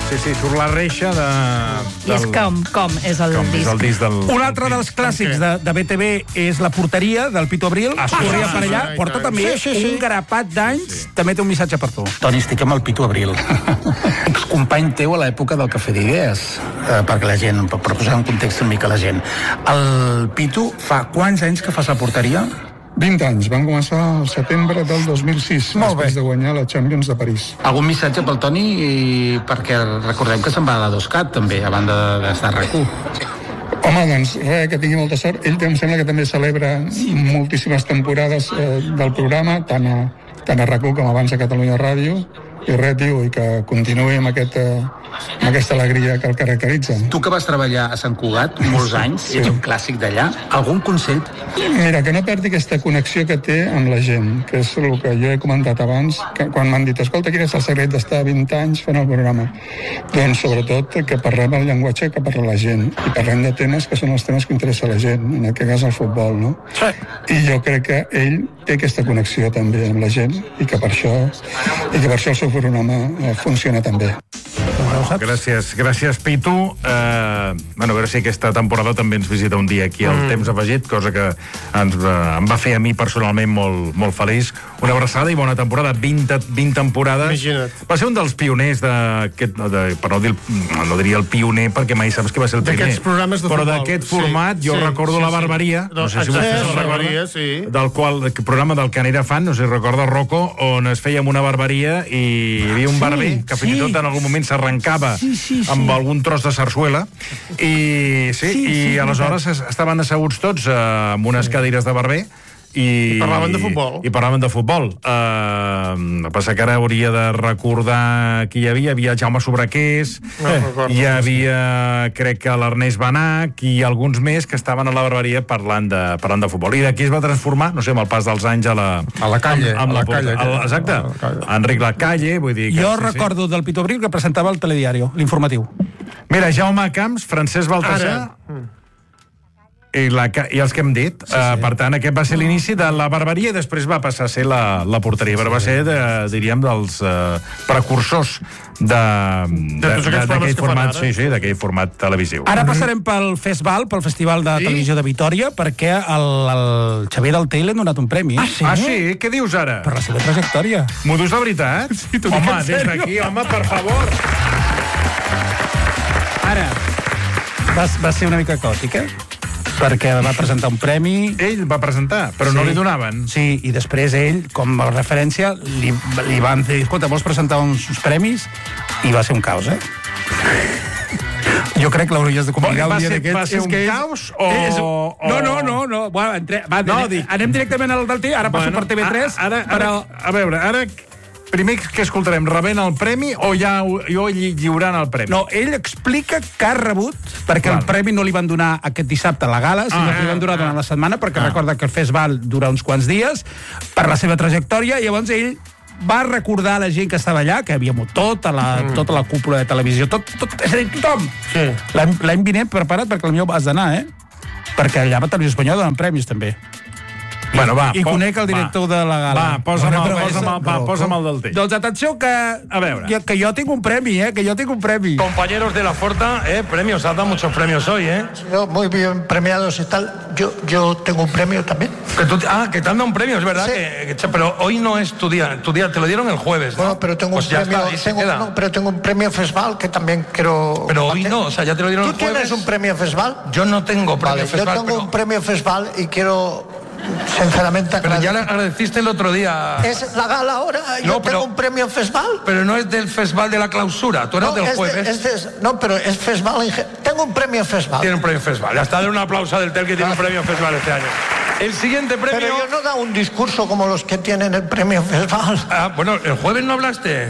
Sí, surt la reixa de... I és com és el disc. És el disc del... Un altre dels clàssics de BTV és La porteria, del Pito Abril. Corria per allà, porta també un grapat d'anys. També té un missatge per tu. Toni, estic amb el Pito Abril. Excompany teu a l'època del Cafè d'Idees, perquè la gent, per posar en context una mica la gent. El Pito, fa quants anys que fas la porteria? 20 anys. Van començar al setembre del 2006, després de guanyar la Champions de París. Algun missatge pel Toni? Perquè recordem que se'n va a l'Adoscat, també, a banda d'estar a RAC1. Home, doncs, que tingui molta sort. Ell em sembla que també celebra moltíssimes temporades del programa, tant a RAC1 com abans a Catalunya Ràdio, i res, tio, i que continuï amb aquesta alegria que el caracteritza. Tu que vas treballar a Sant Cugat molts anys, ets un clàssic d'allà, algun consell? Mira, que no perdi aquesta connexió que té amb la gent, que és el que jo he comentat abans, que quan m'han dit, escolta, quin és el secret d'estar 20 anys fent el programa? Doncs, sobretot, que parlem el llenguatge que parla la gent, i parlem de temes que són els temes que interessa a la gent, en aquest cas el futbol, no? Sí. I jo crec que ell té aquesta connexió també amb la gent, i que per això el seu programa funciona també. Gràcies, Pitu. A veure si aquesta temporada també ens visita un dia aquí al Temps Afegit, cosa que em va fer a mi personalment molt feliç. Una abraçada i bona temporada, 20 temporades. Imagina't. Va ser un dels pioners per no diria el pioner, perquè mai saps que va ser el primer. D'aquests programes de futbol. Però d'aquest format, jo recordo La Barbaria, no sé si vostès el recorden, del programa del que n'era fan, no sé si recorda Rocco, on es feia amb una barberia i hi havia un barber que fins i tot en algun moment s'arrencava amb algun tros de sarsuela i aleshores estaven asseguts tots amb unes cadires de barber i parlaven de futbol. El que passa que ara hauria de recordar qui hi havia Jaume Sobrequés, hi havia, crec que l'Ernest Benach i alguns més que estaven a la barberia parlant de futbol. I d'aquí es va transformar, no sé, amb el pas dels anys a la Calle. Exacte. Enric Lacalle, vull dir... Jo recordo del Pito Abril que presentava el telediario, l'informatiu. Mira, Jaume Camps, Francesc Baltasar... I els que hem dit. Per tant, aquest va ser l'inici de la barberia i després va passar a ser la porteria, però va ser, diríem, dels precursors d'aquell format, d'aquell format televisiu. Ara passarem pel Festival de Televisió de Vitòria, perquè el Xavier Daltell l'ha donat un premi. Ah, sí? Què dius ara? Per la seva trajectòria. M'ho dius la veritat? Sí, t'ho dic en sèrio. Des d'aquí, home, per favor. Ara, va ser una mica caòtic, perquè va presentar un premi... Ell va presentar, però no li donaven. Sí, i després ell, com a referència, li van dir, escolta, vols presentar uns premis? I va ser un caos, Jo crec que l'hauries de comunicar un dia d'aquests. Va ser un caos o... No. Anem directament al Daltell, ara passo per TV3. A veure, ara... Primer que escoltarem, rebent el premi o ja lliurant el premi? No, ell explica que ha rebut, perquè el premi no li van donar aquest dissabte a la gala, sinó que li van donar durant la setmana, perquè recorda que el festival dura uns quants dies, per la seva trajectòria, i llavors ell va recordar a la gent que estava allà, que hi havia tota la cúpula de televisió, és a dir, tothom. L'any vinent prepara't perquè potser has d'anar, perquè allà a Televisió Espanyola donen premis, també. Bueno, va, I conec el director de la gala. Posa'm el Daltell. Doncs atenció que jo tinc un premi, Compañeros de la Forta, premios, has dado muchos premios hoy, Muy bien premiados y tal. Yo tengo un premio también. Que te han dado un premio, es verdad, sí. Pero hoy no es tu día, te lo dieron el jueves, ¿no? Bueno, pero tengo un premio, pero tengo un premio Festival que también quiero... Pero hoy no, o sea, ya te lo dieron el jueves. ¿Tú tienes un premio Festival? Yo no tengo premio Festival. Yo tengo un premio Festival y quiero... Sinceramente, pero ya le agradeciste el otro día. Es la gala ahora. Yo tengo un premio Festival. Pero no es del Festival de la Clausura. Tú eres del jueves. No, pero es Festival. Tengo un premio Festival. Tiene un premio Festival. Ya está, de un aplauso a Del Tel, que tiene un premio Festival este año. El siguiente premio. Pero yo no da un discurso como los que tienen el premio Festival. Bueno, el jueves no hablaste.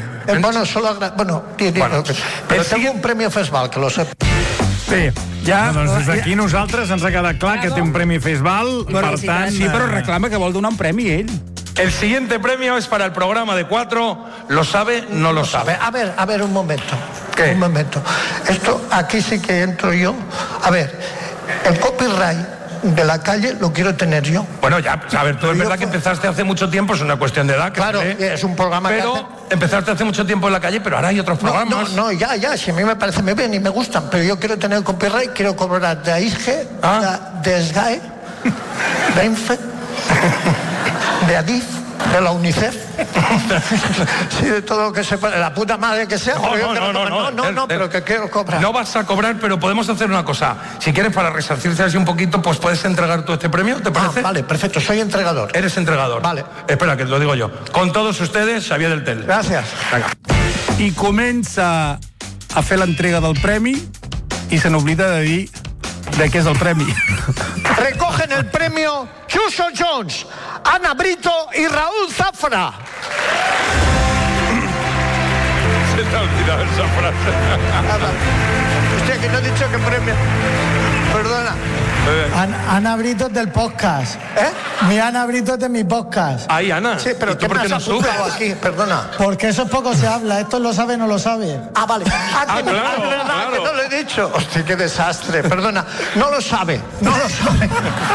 Pero tengo un premio Festival, que lo sé. Bé, doncs des d'aquí nosaltres ens ha quedat clar que té un premi Festival, per tant... Sí, però reclama que vol donar un premi ell. El siguiente premio es para el programa de 4, ¿lo sabe? No lo sabe. A ver, un momento. ¿Qué? Un momento. Esto, aquí sí que entro yo. A ver, el copyright de la calle lo quiero tener yo. Bueno, ya, a ver, tú es verdad que empezaste hace mucho tiempo, es una cuestión de edad. Claro, es un programa empezaste hace mucho tiempo en la calle, pero ahora hay otros programas. No, ya, si a mí me parece muy bien y me gustan, pero yo quiero tener copyright, quiero cobrar de AISGE, de SGAE, de INFE, de ADIF, de la UNICEF, sí, de todo lo que se puede, la puta madre que sea. No, pero que quiero cobrar. No vas a cobrar, pero podemos hacer una cosa. Si quieres, para resarcirse así un poquito, pues puedes entregar tú este premio, ¿te parece? Vale, perfecto, soy entregador. Eres entregador. Vale. Espera, que lo digo yo. Con todos ustedes, Xavier del Tel. Gràcies. Venga. I comença a fer l'entrega del premi i se n'oblida de dir de què és el premi. Recogen el premio Chuso Jones, Ana Brito y Raúl Zafra. Se te ha olvidado esa frase. Hostia, que no he dicho que premio. Perdona. Ana Brito es del podcast. Mi Ana Brito es de mi podcast. Ay, Ana. Sí, pero ¿qué me has apuntado aquí? Perdona. Porque eso poco se habla. Esto lo sabe, no lo sabe. Ah, vale. claro, que no lo he dicho. Hostia, qué desastre. Perdona. No lo sabe. No lo sabe.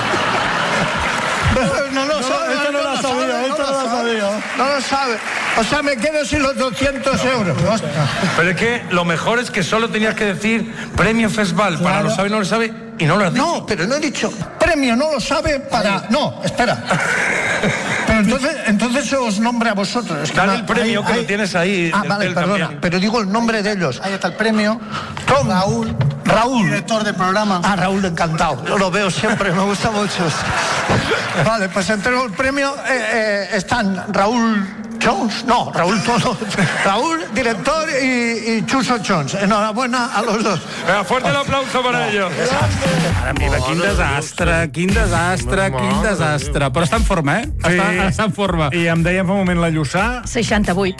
No lo sabe. Esto no lo sabía. No lo sabe. O sea, me quedo sin los 200 euros. Hostia. Pero es que lo mejor es que solo tenías que decir premio Festival. Para lo sabe, no lo sabe, y no lo has dicho. No, pero no he dicho premio, no lo sabe para... No, espera. Pero entonces os nombre a vosotros. Dale el premio que lo tienes ahí. Vale, perdona. También. Pero digo el nombre de ellos. Ahí está el premio. Raúl, director del programa. Raúl, encantado. Yo lo veo siempre, me gusta mucho. Vale, pues entrego el premio. Están Raúl Jones, no, Raúl Tolo. Raúl, director, y Chuso Jones. Enhorabuena a los dos. Fuerte el aplauso para ellos. Mare meva, quin desastre. Però està en forma, Sí. Està en forma. I em deien fa un moment la Lluçà... 68.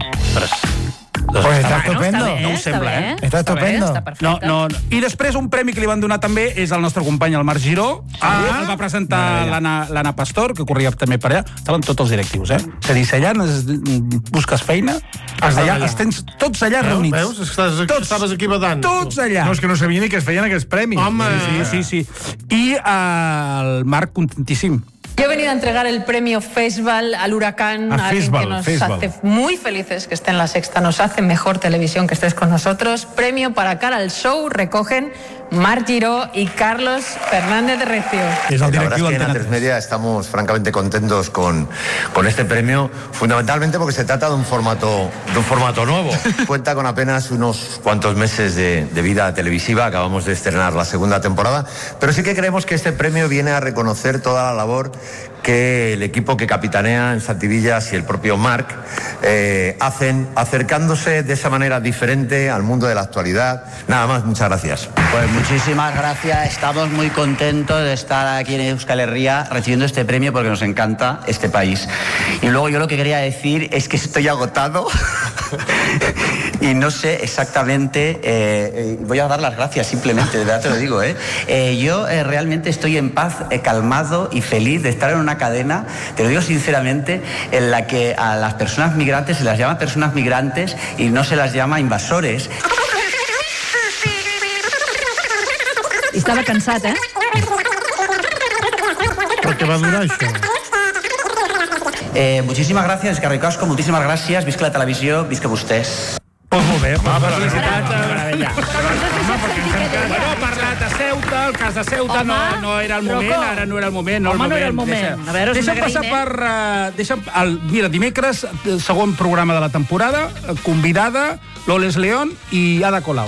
Pues está estupendo. Està bé, No ho sembla, Está estupendo. Està perfecte. No. I després un premi que li van donar també és el nostre company, el Marc Giró. El va presentar l'Anna Pastor, que corria també per allà. Estaven tots els directius, És a dir, si allà busques feina, allà els tens tots allà reunits. Veus? Estaves aquí badant. Tots allà. No, és que no sabia ni que es feien aquests premis. Home. Sí. I el Marc contentíssim. Yo he venido a entregar el premio Festival al Huracán, a alguien que nos hace muy felices que esté en La Sexta, nos hace mejor televisión que estés con nosotros. Premio para Cara al Show recogen Marc Giró y Carlos Fernández de Recio. La verdad es que en A3 Media estamos francamente contentos con este premio, fundamentalmente porque se trata de un formato nuevo. Cuenta con apenas unos cuantos meses de vida televisiva, acabamos de estrenar la segunda temporada, pero sí que creemos que este premio viene a reconocer toda la labor que el equipo que capitanea en Santivillas y el propio Marc hacen, acercándose de esa manera diferente al mundo de la actualidad. Nada más, muchas gracias. Pues muchísimas gracias, estamos muy contentos de estar aquí en Euskal Herria recibiendo este premio porque nos encanta este país. Y luego yo lo que quería decir es que estoy agotado y no sé exactamente, voy a dar las gracias simplemente, de verdad te lo digo, yo realmente estoy en paz, calmado y feliz de estar en una cadena, te lo digo sinceramente, en la que a las personas migrantes se las llama personas migrantes y no se las llama invasores. I estava cansat, Perquè va durar això. Muchísimas gracias, Eskerrik asko, muchísimas gracias, visca la televisió, visca vostès. Pues molt bé, felicitats. Meravella. Bueno, ha parlat de Ceuta, el cas de Ceuta no era el moment, ara no era el moment. Home, no era el moment. A veure, és un agraïment. Mira, dimecres, segon programa de la temporada, convidada, Loles León i Ada Colau.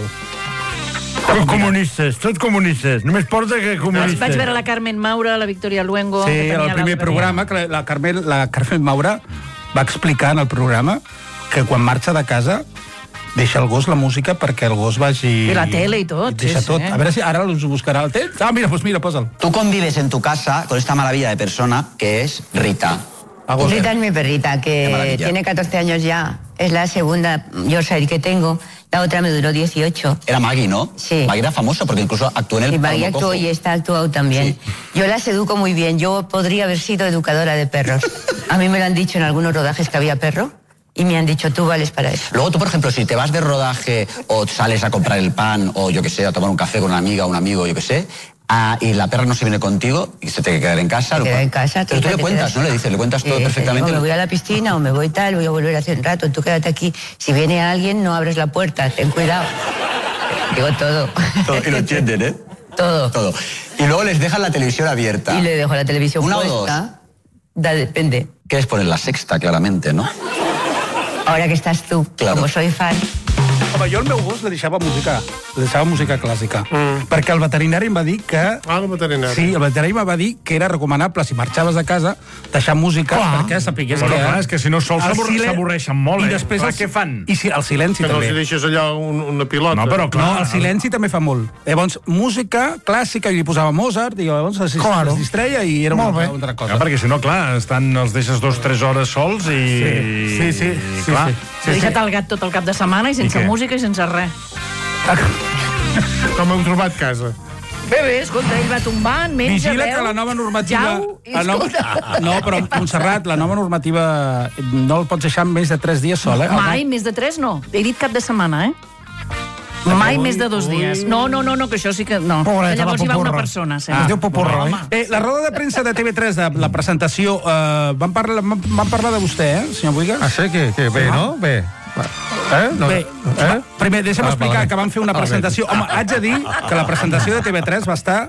Tots comunistes. Només porta que comunistes. Vaig veure la Carmen Maura, la Victoria Luengo... Sí, el primer programa, que la Carmen Maura va explicar en el programa que quan marxa de casa deixa el gos la música perquè el gos vagi... I la tele i tot. Deixa tot. A veure si ara us buscarà el temps. Mira, posa'l. Tú convives en tu casa con esta maravilla de persona que es Rita. Rita es mi perrita, que tiene 14 años ya. Es la segunda Yorkshire que tengo. La otra me duró 18. Era Maggie, ¿no? Sí. Maggie era famosa porque incluso actuó en el... Y Maggie actuó y está actuado también. Sí. Yo las educo muy bien. Yo podría haber sido educadora de perros. A mí me lo han dicho en algunos rodajes que había perro. Y me han dicho, tú vales para eso. Luego tú, por ejemplo, si te vas de rodaje o sales a comprar el pan o yo qué sé, a tomar un café con una amiga o un amigo, yo qué sé, y la perra no se viene contigo y se tiene que quedar en casa. Se queda en casa. Pero tú le cuentas, ¿no? Le dices, le cuentas todo perfectamente. Me voy a la piscina o me voy tal, voy a volver hace un rato, tú quédate aquí. Si viene alguien, no abres la puerta, ten cuidado. Digo todo. Y lo entienden, ¿eh? Todo. Y luego les dejan la televisión abierta. Y le dejo la televisión ¿Una puesta. o dos? Depende. ¿Qué es poner la sexta, claramente, no? Ahora que estás tú, como soy fan... Home, jo al meu gos li deixava música clàssica. Perquè el veterinari em va dir que... el veterinari. Sí, el veterinari em va dir que era recomanable, si marxaves de casa, deixar música perquè sapigués que... Clar, és que si no sols s'avorreixen molt, I després què fan? I el silenci també. Que no també. els deixes allà una pilota. No, però clar. No, el silenci també fa molt. Llavors, música clàssica, i li posava Mozart, i llavors es distreia i era una altra cosa. Perquè si no, clar, els deixes 2-3 hores sols i... Sí. Clar. He deixat el gat tot el cap de setmana i sense música i sense res. Com heu trobat casa? Bé, escolta, ell va tombant, menja, Vigila que la nova normativa... No, però, Montserrat, la nova normativa no el pots deixar més de 3 dies sol, eh? Mai, més de 3 no. He dit cap de setmana, Mai més de 2 dies. No, que això sí que... No. Llavors hi va una persona. Es diu Popurro, la roda de premsa de TV3 de la presentació van parlar de vostè, senyor Boigas? Ah, sí? Que bé, no? Bé. Bé, primer, deixa'm explicar que vam fer una presentació. Home, haig de dir que la presentació de TV3 va estar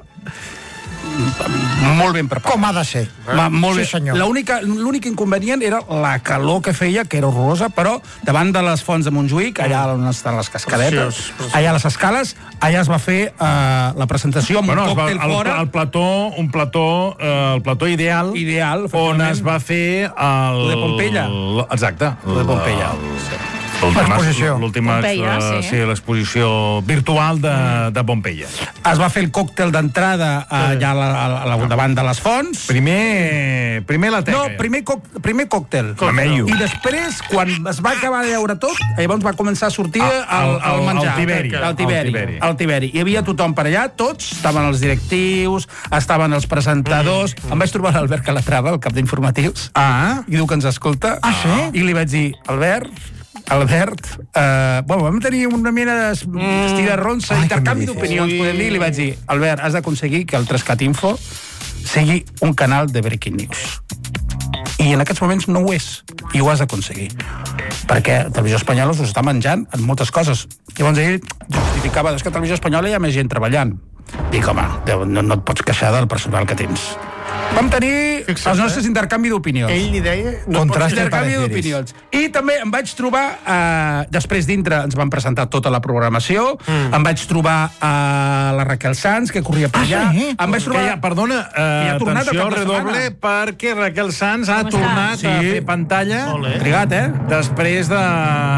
molt ben preparat. Com ha de ser. Molt bé. Sí, senyor. L'únic inconvenient era la calor que feia, que era horrorosa, però davant de les fonts de Montjuïc, allà on estan les cascadetes, allà a les escales, allà es va fer la presentació amb un còctel fora. El plató ideal on es va fer el... de Pompeia. Exacte. El de Pompeia. L'última l'exposició virtual de Pompeia. Es va fer el còctel d'entrada allà davant de les fonts. Primer la teca. No, primer còctel. I després, quan es va acabar de veure tot, llavors va començar a sortir el menjar. El Tiberi. Hi havia tothom per allà, tots, estaven els directius, estaven els presentadors. Em vaig trobar l'Albert Calatrava, el cap d'informatius, i diu que ens escolta. I li vaig dir, Albert, vam tenir una mena d'estigarronsa, intercanvi d'opinions, podem dir, i li vaig dir, Albert, has d'aconseguir que el 3CAT Info sigui un canal de Breaking News. I en aquests moments no ho és, i ho has d'aconseguir. Perquè Televisió Espanyola us està menjant en moltes coses. Llavors ell justificava, que a Televisió Espanyola hi ha més gent treballant. Dic, home, no et pots queixar del personal que tens. Vam tenir els nostres intercanvi d'opinions. Ell li deia... Intercanvi d'opinions. I també em vaig trobar, després dintre ens van presentar tota la programació, em vaig trobar la Raquel Sanz, que corria per allà. Em vaig trobar... Perdona, atenció, redoble, perquè Raquel Sanz ha tornat a fer pantalla. Trigat, després de...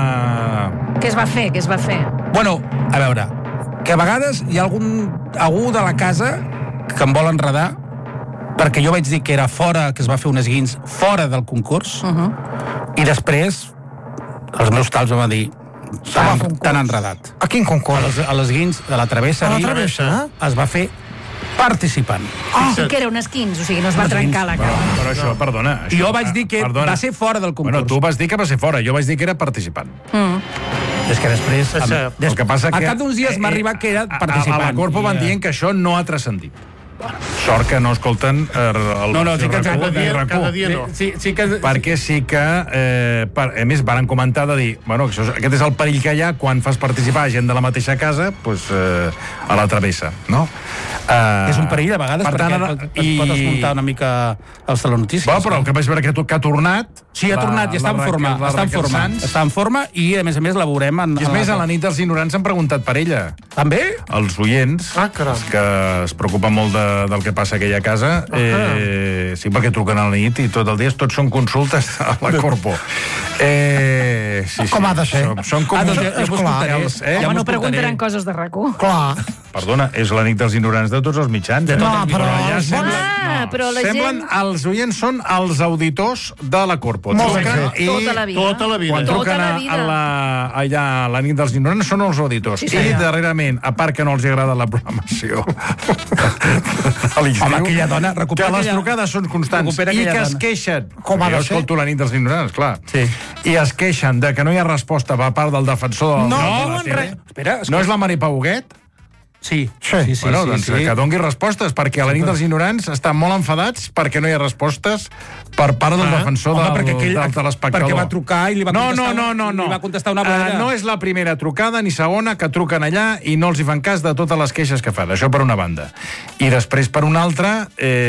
Què es va fer? Bueno, a veure, que a vegades hi ha algú de la casa que em vol enredar, perquè jo vaig dir que era fora, que es va fer un esguins fora del concurs, i després els meus tals em van dir t'han enredat. A quin concurs? A l'esguins de la Travessa es va fer participant. Que era un esquins, o sigui, no es va trencar la cara. Però això, perdona. Jo vaig dir que va ser fora del concurs. Bueno, tu vas dir que va ser fora, jo vaig dir que era participant. És que després... El que passa que... A cap d'uns dies m'ha arribat que era participant. A la Corpo van dient que això no ha transcendit. Sort que no escolten el cada dia no. Perquè sí que a més van comentar de dir, bueno, aquest és el perill que hi ha quan fas participar gent de la mateixa casa a la travessa, no? És un perill a vegades perquè es pot escoltar una mica els telenotícies. Però el que vaig veure que ha tornat. Sí, ha tornat i està en forma i a més la veurem i és més, a la nit dels ignorants han preguntat per ella. També? Els oients, que es preocupen molt del que passa a aquella casa, sí, perquè truquen a la nit i tot el dia tots són consultes a la Corpo. Com ha de ser? Són comuns. Home, no preguntaran coses de RAC1. Clar. Perdona, és la nit dels ignorants de tots els mitjans. Però la gent... Els oients són els auditors de la Corpo. Tota la vida. Quan truquen allà a la nit dels ignorants són els auditors. I darrerament, a part que no els agrada la programació, home, aquella dona... Que les trucades són constants i que es queixen. Jo escolto la nit dels ignorants, clar. I es queixen de que no hi ha resposta per part del defensor de la tele. Espera, no és la Mari Pauguet? Sí. Bueno, doncs que dongui respostes, perquè a la nit dels ignorants estan molt enfadats perquè no hi ha respostes per part del defensor del telespectador. Perquè va trucar i li va contestar una vegada. No és la primera trucada ni segona que truquen allà i no els hi fan cas de totes les queixes que fan. Això per una banda. I després, per una altra,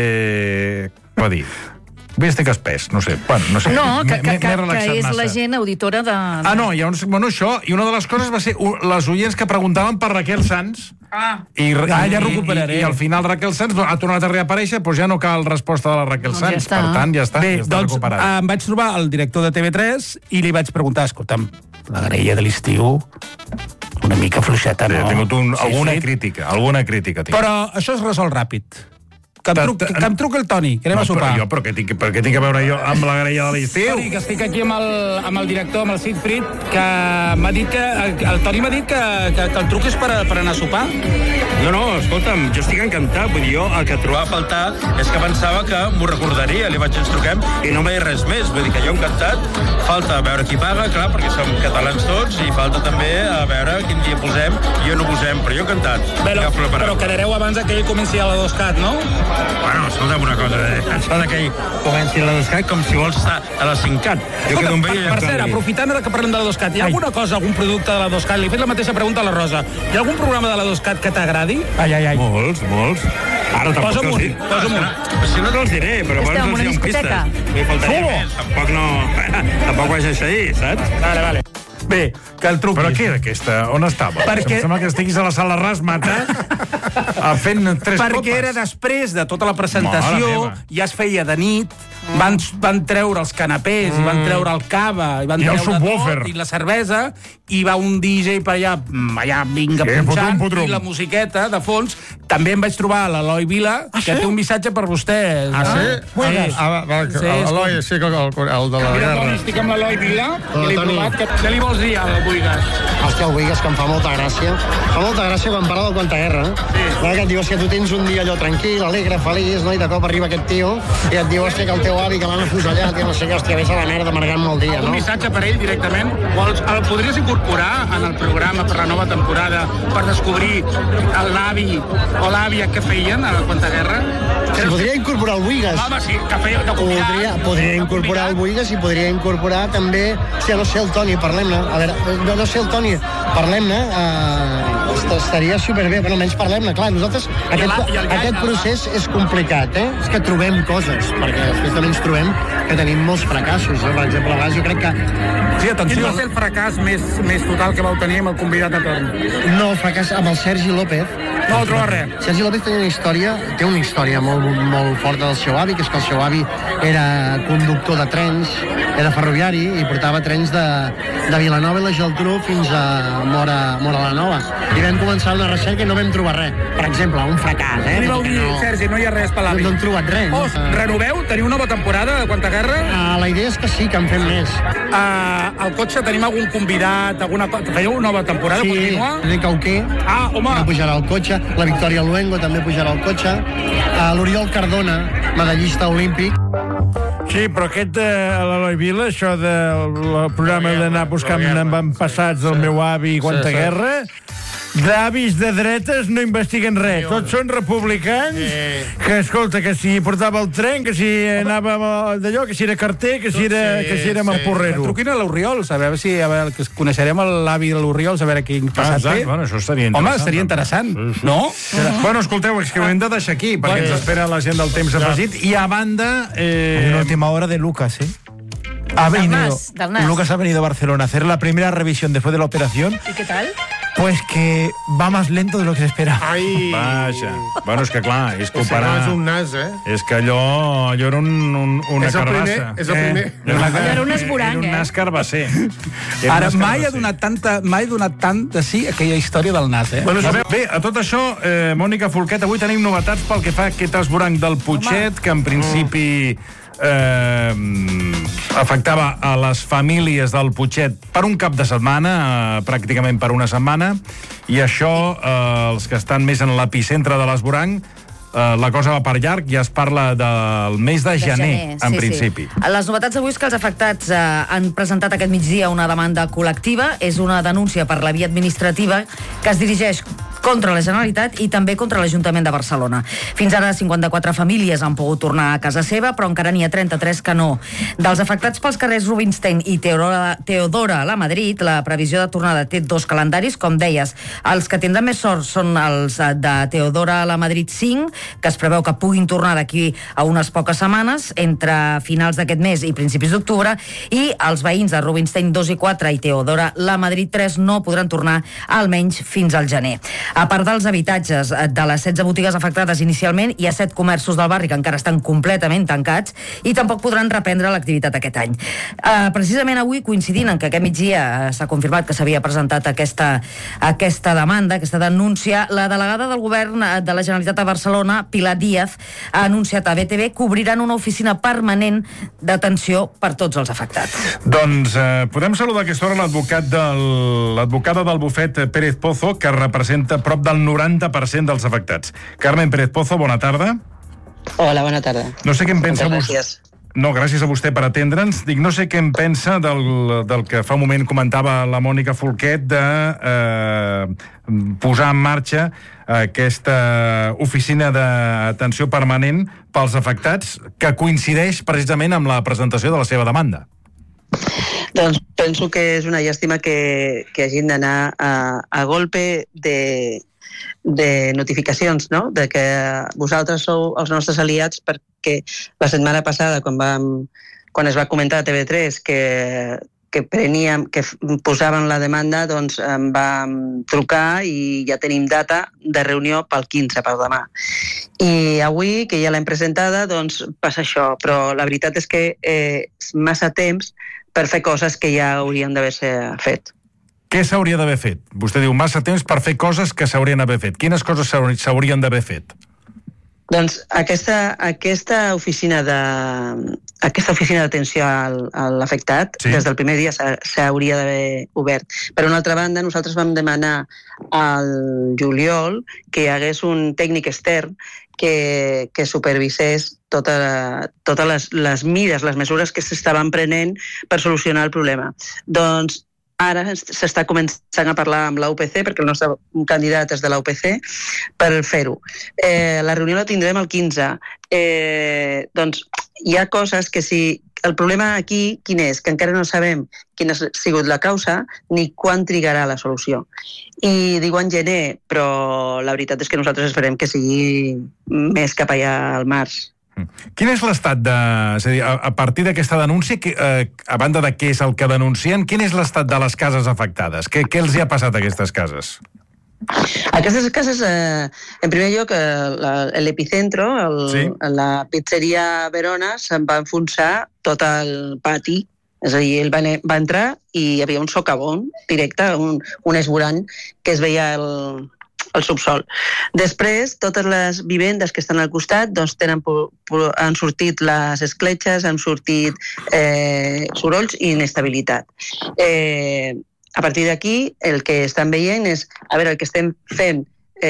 va dir... Estic espès, no sé. No, que és la gent auditora de... No, això. I una de les coses va ser les oients que preguntaven per Raquel Sanz. Ja recuperaré. I al final Raquel Sanz ha tornat a reaparèixer, doncs ja no cal resposta de la Raquel Sanz. Per tant, ja està recuperat. Em vaig trobar el director de TV3 i li vaig preguntar, escolta'm, la graella de l'estiu... una mica fluixeta, no? He tingut alguna crítica. Però això es resol ràpid. Que em truca el Toni, que anem a sopar. Però què tinc a veure jo amb la graella de l'estiu? Que estic aquí amb el director, amb el Siegfried, que m'ha dit que... El Toni m'ha dit que el truc és per anar a sopar. No, escolta'm, jo estic encantat. Vull dir, jo el que trobava a faltar és que pensava que m'ho recordaria. Li vaig ens truquem i no m'ha dit res més. Vull dir que jo encantat. Falta veure qui paga, clar, perquè som catalans tots, i falta també a veure quin dia posem. Jo no posem, però jo encantat. Però quedareu abans que ell comenci a la 2CAT, no? Bueno, escolta'm una cosa, això que ell comenci a la 2CAT com si vols estar a la 5CAT. Per cert, aprofitant que parlem de la 2CAT, hi ha alguna cosa, algun producte de la 2CAT? Li he fet la mateixa pregunta a la Rosa. Hi ha algun programa de la 2CAT que t'agradi? Ai. Molts. Ara posa'm un. Si no te'ls diré, però vols els diré un pistes. Li faltaria més, tampoc vaig així, saps? Vale. Bé, que el truquis. Però què era aquesta? On estava? Em sembla que estiguis a la sala Ras matat fent 3 copes. Perquè era després de tota la presentació, ja es feia de nit, van treure els canapés, i van treure el cava, i van treure tot, i la cervesa, i va un DJ per allà vinga punxant, i la musiqueta de fons. També em vaig trobar l'Eloi Vila, que té un missatge per vostè. Sí? L'Eloi, sí, el de la guerra. Estic amb l'Eloi Vila, i l'he trobat. Què li vols dir al Buigas? Hòstia, el Buigas, que em fa molta gràcia. Fa molta gràcia quan parla del Quantaguerra. Que et diu, hòstia, tu tens un dia allò tranquil, alegre, feliç, no? I de cop arriba aquest tio i et diu, hòstia, que el teu avi, que l'han afusellat, i no sé què, hòstia, vés a la merda amargant-me el dia, no? Un missatge per ell directament? El podries incorporar en el programa per la nova temporada per descobrir l'avi o l'àvia que feien a la Quantaguerra? Si podria incorporar el Buigas. Home, sí, que feia de convidat. Podria incorporar el Buigas i podria incorporar també, si no sé, el Toni, parlem-ne. A veure, no sé, el Toni, parlem-ne. Estaria superbé, però almenys parlem-ne. Clar, nosaltres, aquest procés és complicat, eh? És que trobem coses, perquè després també ens trobem que tenim molts fracassos. Per exemple, a vegades jo crec que... Sí, atenció. Quin va ser el fracàs més total que vau tenir amb el convidat a torn? No, el fracàs amb el Sergi López. No trobo res. Sergi López té una història molt forta del seu avi, que és que el seu avi era conductor de trens, era ferroviari i portava trens de Vilanova i la Geltrú fins a Móra la Nova. I vam començar una recerca i no vam trobar res. Per exemple, un fracàs, eh? Li vau dir, Sergi, no hi ha res per l'avi. No hem trobat res. Renoveu? Teniu nova temporada de Quantaguerra? La idea és que sí, que en fem més. Al cotxe tenim algun convidat, fèieu nova temporada contínua? Sí, Enric Auqué. Home. Que pujarà al cotxe. La Victòria Luengo també pujarà al cotxe. L'Oriol Cardona, medallista olímpic. Sí, però aquest de l'Eloi Vila, això del programa d'anar buscant avantpassats del meu avi i Quantaguerra, d'avis de dretes no investiguen res. Tots són republicans que, escolta, que si portava el tren, que si anava d'allò, que si era carter, que si era mamporrero. Truquin a l'Oriol, a veure si coneixerem l'avi de l'Oriol, a veure quin passat té. Bueno, això seria interessant. Home, seria interessant, no? Bueno, escolteu, és que ho hem de deixar aquí, perquè ens espera la gent del temps afegit. I a banda... Hay una última hora de Lucas, ¿eh? Lucas ha venido a Barcelona a hacer la primera revisión después de la operación. ¿Y qué tal? Pues que va más lento de lo que se espera. Ai! Vaja. Bueno, és que clar, és comparar... És un nas, eh? És que allò era una carbassa. És el primer. Era un esborang, Era un nas carbasser. Ara, mai ha donat tant de sí aquella història del nas, eh? Bueno, bé, a tot això, Mònica Folquet, avui tenim novetats pel que fa a aquest esborang del Putxet, que en principi... afectava a les famílies del Putxet per un cap de setmana, pràcticament per una setmana, i això, els que estan més en l'epicentre de l'esborang, la cosa va per llarg, ja es parla del mes de gener, en principi. Les novetats d'avui és que els afectats han presentat aquest migdia una demanda col·lectiva, és una denúncia per la via administrativa que es dirigeix contra la Generalitat i també contra l'Ajuntament de Barcelona. Fins ara 54 famílies han pogut tornar a casa seva, però encara n'hi ha 33 que no. Dels afectats pels carrers Rubinstein i Teodora a la Madrid, la previsió de tornada té 2 calendaris, com deies. Els que tindran més sort són els de Teodora a la Madrid 5, que es preveu que puguin tornar d'aquí a unes poques setmanes, entre finals d'aquest mes i principis d'octubre, i els veïns de Rubinstein 2 i 4 i Teodora la Madrid 3 no podran tornar almenys fins al gener. A part dels habitatges de les 16 botigues afectades inicialment, hi ha 7 comerços del barri que encara estan completament tancats i tampoc podran reprendre l'activitat aquest any. Precisament avui, coincidint en que aquest migdia s'ha confirmat que s'havia presentat aquesta demanda, aquesta denúncia, la delegada del govern de la Generalitat de Barcelona, Pilar Díaz, ha anunciat a BTV que obriran una oficina permanent d'atenció per tots els afectats. Doncs podem saludar a aquesta hora l'advocada del bufet Pérez Pozo, que representa prop del 90% dels afectats. Carmen Pérez Pozo, bona tarda. Hola, bona tarda. No sé què em pensa vostè. No, gràcies a vostè per atendre'ns. Dic, no sé què em pensa del que fa un moment comentava la Mònica Folquet de posar en marxa aquesta oficina d'atenció permanent pels afectats, que coincideix precisament amb la presentació de la seva demanda. Doncs penso que és una llàstima que hagin d'anar a golpe de notificacions, no? De que vosaltres sou els nostres aliats, perquè la setmana passada, quan es va comentar a TV3 que posaven la demanda, doncs em vam trucar i ja tenim data de reunió pel 15, per demà. I avui, que ja l'hem presentada, doncs passa això, però la veritat és que és massa temps per fer coses que ja haurien d'haver-se fet. Què s'hauria d'haver fet? Vostè diu massa temps per fer coses que s'haurien d'haver fet. Quines coses s'haurien d'haver fet? Doncs aquesta oficina d'atenció a l'afectat, sí, des del primer dia s'hauria d'haver obert. Per una altra banda, nosaltres vam demanar al juliol que hi hagués un tècnic extern que supervisés totes les mesures que s'estaven prenent per solucionar el problema. Doncs ara s'està començant a parlar amb l'UPC, perquè el nostre candidat és de l'UPC, per fer-ho. La reunió la tindrem el 15. Doncs hi ha coses que si... El problema aquí, quin és? Que encara no sabem quina ha sigut la causa ni quan trigarà la solució. I diuen gener, però la veritat és que nosaltres esperem que sigui més cap allà al març. Quin és l'estat de... És a dir, a partir d'aquesta denúncia, a banda de què és el que denuncien, quin és l'estat de les cases afectades? Què els hi ha passat a aquestes cases? Aquestes cases, en primer lloc, l'Epicentro, la pizzeria Verona, se'n va enfonsar tot el pati. És a dir, ell va entrar i hi havia un socavón directe, un esborany que es veia el subsol. Després, totes les vivendes que estan al costat doncs han sortit les escletxes, han sortit sorolls i inestabilitat. A partir d'aquí, el que estan veient és, a veure, el que estem fent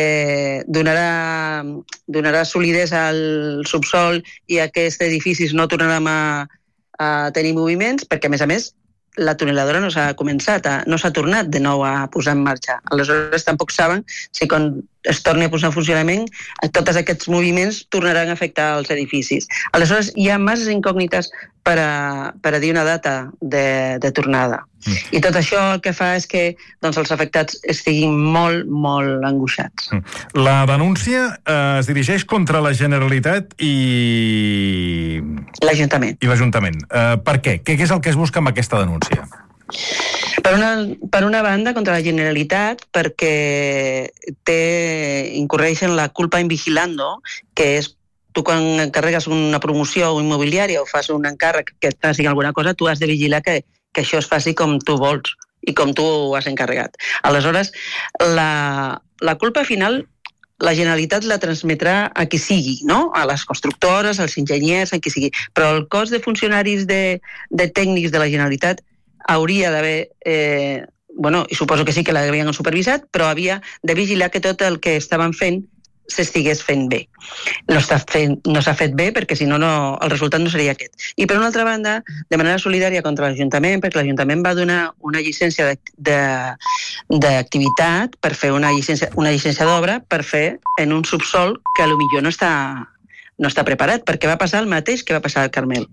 donarà solidesa al subsol i aquests edificis no tornarem a tenir moviments, perquè, a més, la tuneladora no s'ha tornat de nou a posar en marxa. Aleshores, tampoc saben si quan es torni a posar en funcionament, tots aquests moviments tornaran a afectar els edificis. Aleshores, hi ha masses incògnites per a dir una data de tornada. I tot això el que fa és que els afectats estiguin molt, molt angoixats. La denúncia es dirigeix contra la Generalitat i... l'Ajuntament. Per què? Què és el que es busca amb aquesta denúncia? Per una banda, contra la Generalitat, perquè incorreix en la culpa in vigilando, que és tu quan encarregues una promoció immobiliària o fas un encàrrec que et faci alguna cosa, tu has de vigilar que això es faci com tu vols i com tu ho has encarregat. Aleshores, la culpa final la Generalitat la transmetrà a qui sigui, no? A les constructores, als enginyers, a qui sigui. Però el cos de funcionaris de tècnics de la Generalitat hauria d'haver, i suposo que sí que l'havien supervisat, però havia de vigilar que tot el que estaven fent s'estigués fent bé. No s'ha fet bé perquè si no, el resultat no seria aquest. I per una altra banda, de manera solidària contra l'Ajuntament, perquè l'Ajuntament va donar una llicència d'activitat per fer una llicència d'obra per fer en un subsol que potser no està preparat, perquè va passar el mateix que va passar al Carmel.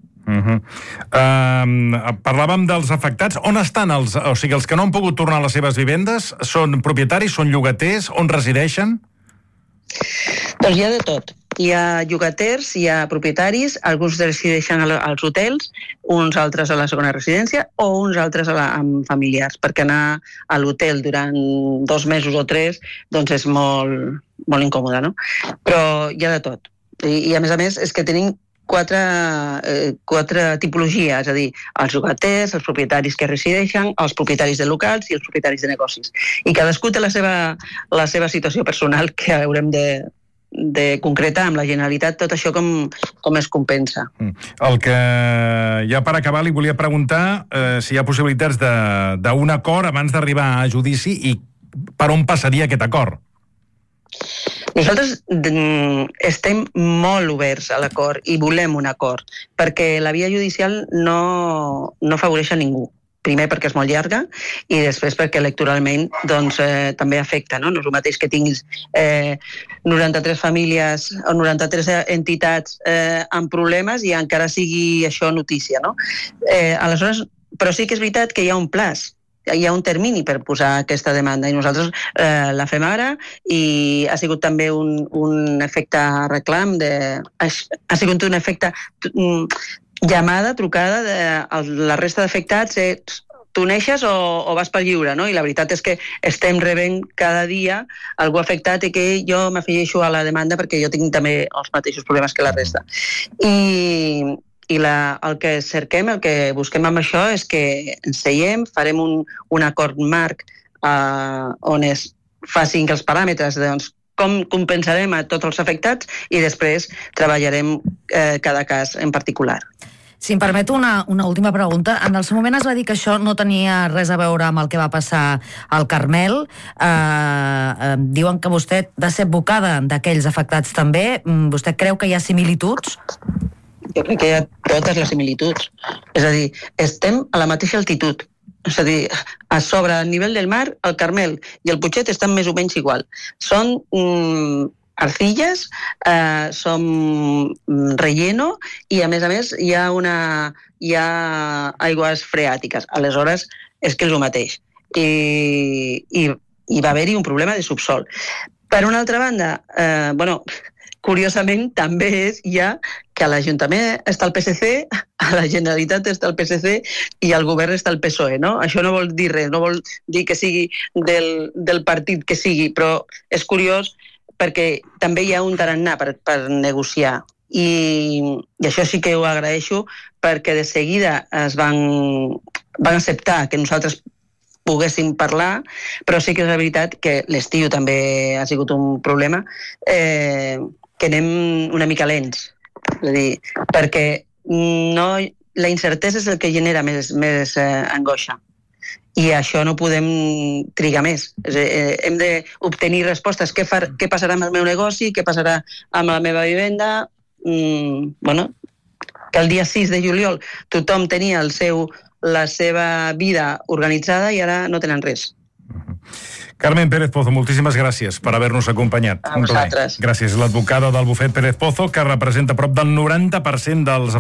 Parlàvem dels afectats. On estan els que no han pogut tornar a les seves vivendes? Són propietaris, són llogaters? On resideixen? Doncs hi ha de tot. Hi ha llogaters, hi ha propietaris, alguns resideixen als hotels, uns altres a la segona residència o uns altres amb familiars, perquè anar a l'hotel durant 2 mesos o 3 doncs és molt, molt incòmode, no? Però hi ha de tot. I a més, és que tenim 4 tipologies, és a dir, els llogaters, els propietaris que resideixen, els propietaris de locals i els propietaris de negocis. I cadascú té la seva situació personal que haurem de concretar amb la Generalitat tot això com es compensa. El que ja per acabar li volia preguntar si hi ha possibilitats d'un acord abans d'arribar a judici i per on passaria aquest acord. Nosaltres estem molt oberts a l'acord i volem un acord, perquè la via judicial no afavoreix a ningú. Primer perquè és molt llarga i després perquè electoralment també afecta. No és el mateix que tinguis 93 famílies o 93 entitats amb problemes i encara sigui això notícia. Aleshores, però sí que és veritat que hi ha un plaç. Hi ha un termini per posar aquesta demanda i nosaltres la fem ara i ha sigut també un efecte reclam, ha sigut un efecte llamada, trucada de la resta d'afectats, tu neixes o vas pel lliure, no? I la veritat és que estem rebent cada dia algú afectat i que jo m'afegeixo a la demanda perquè jo tinc també els mateixos problemes que la resta. I el que cerquem, el que busquem amb això és que ens seiem, farem un acord marc on es facin els paràmetres, doncs, com compensarem a tots els afectats i després treballarem cada cas en particular. Si em permet una última pregunta. En el seu moment es va dir que això no tenia res a veure amb el que va passar al Carmel. Diuen que vostè ha de ser advocada d'aquells afectats també. Vostè creu que hi ha similituds? Jo crec que hi ha totes les similituds. És a dir, estem a la mateixa altitud. És a dir, a sobre el nivell del mar, el Carmel i el Putxet estan més o menys igual. Són arcilles, són relleno i a més hi ha aigües freàtiques. Aleshores, és que és el mateix. I va haver-hi un problema de subsol. Per una altra banda, curiosament, també és ja que a l'Ajuntament està el PSC, a la Generalitat està el PSC i al govern està el PSOE, no? Això no vol dir res, no vol dir que sigui del partit que sigui, però és curiós perquè també hi ha un tarannà per negociar. I això sí que ho agraeixo perquè de seguida es van acceptar que nosaltres poguéssim parlar, però sí que és la veritat que l'estiu també ha sigut un problema, que anem una mica lents. És a dir, perquè la incertesa és el que genera més angoixa. I això no podem trigar més. Hem d'obtenir respostes. Què passarà amb el meu negoci? Què passarà amb la meva vivenda? Que el dia 6 de juliol tothom tenia la seva vida organitzada i ara no tenen res. Carmen Pérez Pozo, moltíssimes gràcies per haver-nos acompanyat. A vosaltres. Gràcies. L'advocada del bufet Pérez Pozo, que representa prop del 90% dels